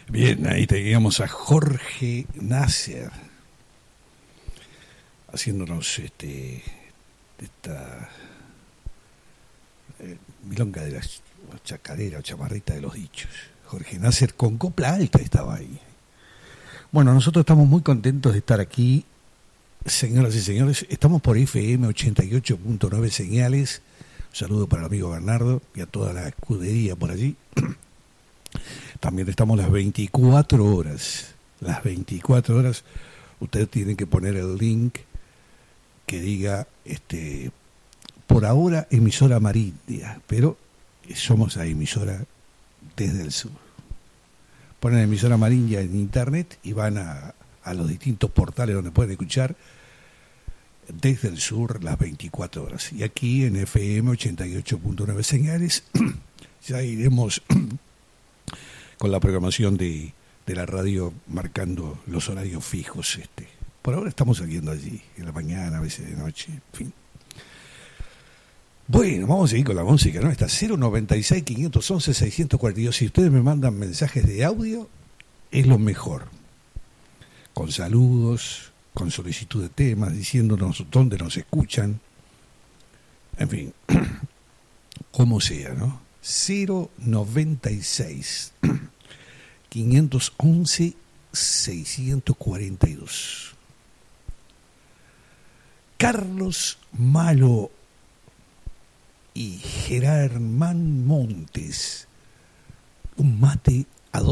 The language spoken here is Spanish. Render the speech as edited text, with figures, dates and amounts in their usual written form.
Bien, ahí teníamos a Jorge Nasser haciéndonos esta milonga de la chacarera o chamarrita de los dichos. Jorge Nasser con copla alta estaba ahí. Bueno, nosotros estamos muy contentos de estar aquí, señoras y señores. Estamos por FM 88.9 señales. Un saludo para el amigo Bernardo y a toda la escudería por allí. También estamos las 24 horas. Las 24 horas. Ustedes tienen que poner el link que diga, por ahora, emisora Amarindia, pero somos la emisora desde el sur. Ponen emisora Amarindia en internet y van a los distintos portales donde pueden escuchar desde el sur las 24 horas. Y aquí en FM 88.9 señales ya iremos con la programación de la radio marcando los horarios fijos. Por ahora estamos saliendo allí, en la mañana, a veces de noche, en fin. Bueno, vamos a seguir con la música, ¿no? Está 096-511-642. Si ustedes me mandan mensajes de audio, es lo mejor. Con saludos, con solicitud de temas, diciéndonos dónde nos escuchan. En fin, como sea, ¿no? 096-511-642. Carlos Malo y Germán Montes, un mate